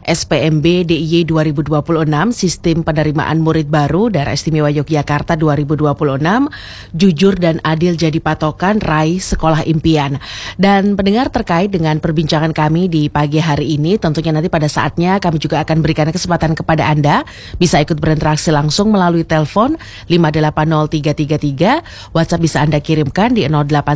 SPMB DIY 2026 Sistem Penerimaan Murid Baru Daerah Istimewa Yogyakarta 2026 jujur dan adil jadi patokan raih sekolah impian. Dan pendengar, terkait dengan perbincangan kami di pagi hari ini, tentunya nanti pada saatnya kami juga akan berikan kesempatan kepada Anda bisa ikut berinteraksi langsung melalui telepon 580333, WhatsApp bisa Anda kirimkan di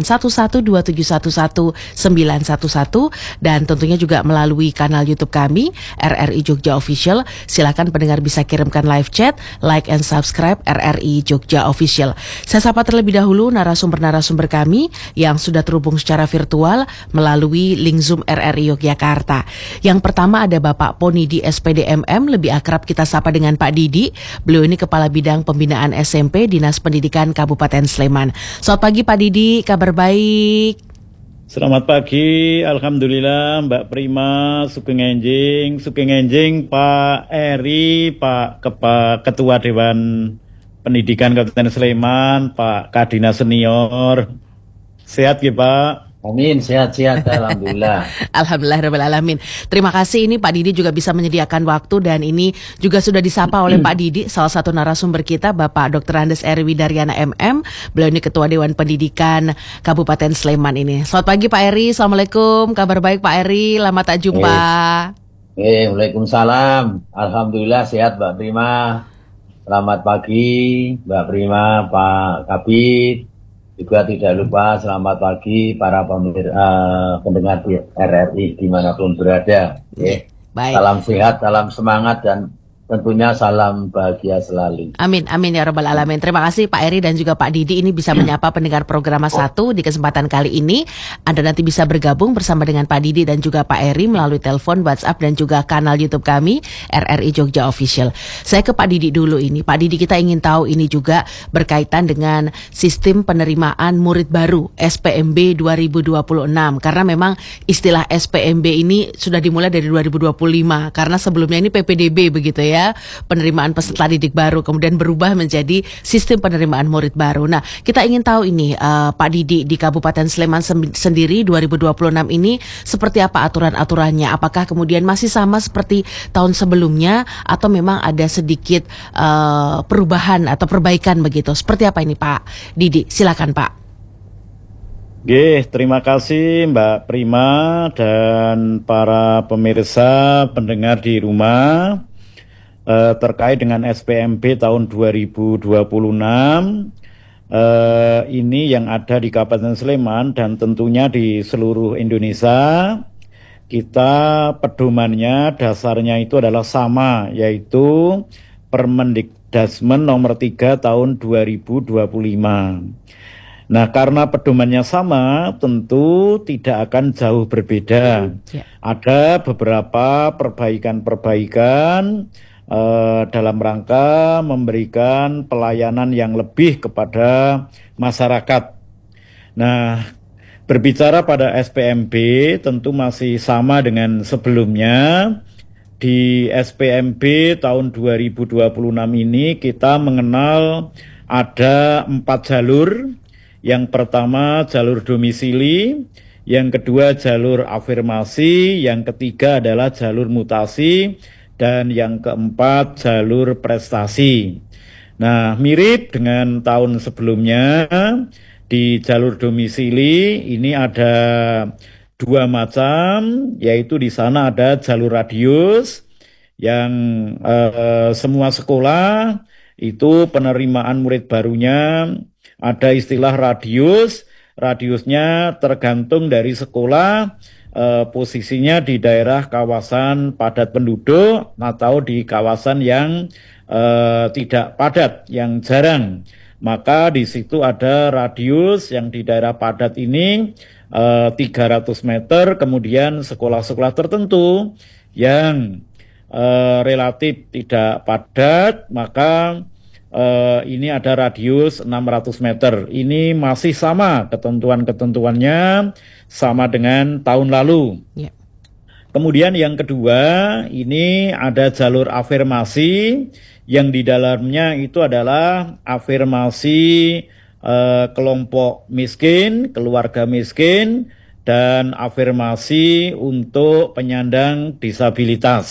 08112711 dan tentunya juga melalui kanal YouTube kami RRI Jogja Official. Silakan pendengar bisa kirimkan live chat, like and subscribe RRI Jogja Official. Saya sapa terlebih dahulu narasumber-narasumber kami yang sudah terhubung secara virtual melalui link Zoom RRI Yogyakarta. Yang pertama ada Bapak Ponidi SPDMM, lebih akrab kita sapa dengan Pak Didi. Beliau ini Kepala Bidang Pembinaan SMP Dinas Pendidikan Kabupaten Sleman. Selamat pagi Pak Didi, kabar baik? Selamat pagi, Alhamdulillah Mbak Prima, Sugeng Enjing, Pak Eri, Pak Ketua Dewan Pendidikan Kabupaten Sleman, Pak Kadina Senior. Sehat ya Pak? Amin, sehat-sehat, Alhamdulillah. Alhamdulillahirrahmanirrahim. Terima kasih, ini Pak Didi juga bisa menyediakan waktu dan ini juga sudah disapa oleh Pak Didi, salah satu narasumber kita, Bapak Dr. Andes Erwi Daryana MM. Beliau ini Ketua Dewan Pendidikan Kabupaten Sleman ini. Selamat pagi Pak Eri, Assalamualaikum, kabar baik Pak Eri, lama tak jumpa. Waalaikumsalam, Alhamdulillah sehat Mbak Prima. Selamat pagi Mbak Prima, Pak Kabit. Juga tidak lupa selamat pagi para pendengar di RRI dimanapun berada. Baik. Salam sehat, salam semangat, dan tentunya salam bahagia selalu. Amin, amin ya Rabbal Alamin. Terima kasih Pak Eri dan juga Pak Didi ini bisa menyapa pendengar program 1 di kesempatan kali ini. Anda nanti bisa bergabung bersama dengan Pak Didi dan juga Pak Eri melalui telepon, WhatsApp dan juga kanal YouTube kami RRI Jogja Official. Saya ke Pak Didi dulu ini. Pak Didi, kita ingin tahu ini juga berkaitan dengan sistem penerimaan murid baru SPMB 2026. Karena memang istilah SPMB ini sudah dimulai dari 2025 karena sebelumnya ini PPDB begitu ya. Penerimaan peserta didik baru kemudian berubah menjadi sistem penerimaan murid baru. Nah, kita ingin tahu ini Pak Didi, di Kabupaten Sleman sendiri 2026 ini seperti apa aturan-aturannya? Apakah kemudian masih sama seperti tahun sebelumnya atau memang ada sedikit perubahan atau perbaikan begitu? Seperti apa ini Pak Didi? Silakan Pak. Terima kasih Mbak Prima dan para pemirsa pendengar di rumah. Terkait dengan SPMB tahun 2026 ini yang ada di Kabupaten Sleman dan tentunya di seluruh Indonesia, kita pedomannya dasarnya itu adalah sama, yaitu Permendikdasmen nomor 3 tahun 2025. Nah, karena pedomannya sama, tentu tidak akan jauh berbeda. Ada beberapa perbaikan-perbaikan dalam rangka memberikan pelayanan yang lebih kepada masyarakat. Nah, berbicara pada SPMB tentu masih sama dengan sebelumnya. Di SPMB tahun 2026 ini kita mengenal ada 4 jalur. Yang pertama jalur domisili, yang kedua jalur afirmasi, yang ketiga adalah jalur mutasi, dan yang keempat jalur prestasi. Nah, mirip dengan tahun sebelumnya, di jalur domisili ini ada 2 macam, yaitu di sana ada jalur radius yang semua sekolah itu penerimaan murid barunya ada istilah radiusnya tergantung dari sekolah. Posisinya di daerah kawasan padat penduduk atau di kawasan yang tidak padat, yang jarang. Maka di situ ada radius yang di daerah padat ini 300 meter, kemudian sekolah-sekolah tertentu yang relatif tidak padat, maka ini ada radius 600 meter. Ini masih sama ketentuan-ketentuannya, sama dengan tahun lalu. Kemudian yang kedua, ini ada jalur afirmasi, yang di dalamnya itu adalah afirmasi kelompok miskin, keluarga miskin, dan afirmasi untuk penyandang disabilitas.